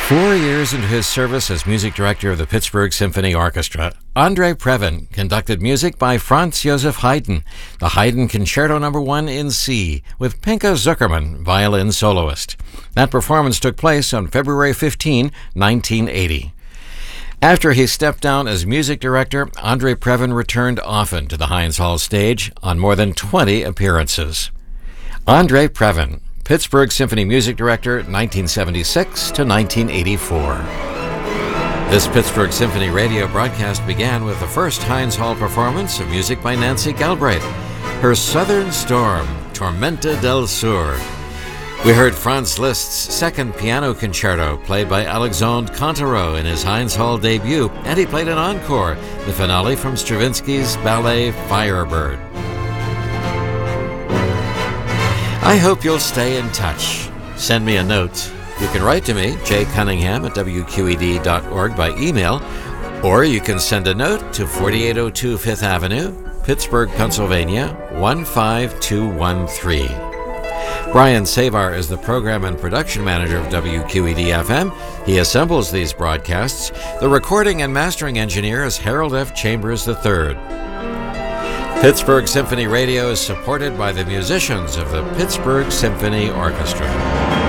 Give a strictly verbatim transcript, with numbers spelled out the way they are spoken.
Four years into his service as music director of the Pittsburgh Symphony Orchestra, Andre Previn conducted music by Franz Joseph Haydn, the Haydn Concerto Number One in C, with Pinka Zuckerman, violin soloist. That performance took place on February fifteenth, nineteen eighty. After he stepped down as music director, Andre Previn returned often to the Heinz Hall stage on more than twenty appearances. Andre Previn, Pittsburgh Symphony Music Director, nineteen seventy-six to nineteen eighty-four. This Pittsburgh Symphony radio broadcast began with the first Heinz Hall performance of music by Nancy Galbraith, her Southern Storm, Tormenta del Sur. We heard Franz Liszt's second piano concerto, played by Alexandre Cantereau in his Heinz Hall debut, and he played an encore, the finale from Stravinsky's ballet Firebird. I hope you'll stay in touch. Send me a note. You can write to me, j cunningham at w q e d dot org by email, or you can send a note to forty-eight oh two Fifth Avenue, Pittsburgh, Pennsylvania, one five two one three. Brian Savar is the program and production manager of W Q E D F M. He assembles these broadcasts. The recording and mastering engineer is Harold F. Chambers the third. Pittsburgh Symphony Radio is supported by the musicians of the Pittsburgh Symphony Orchestra.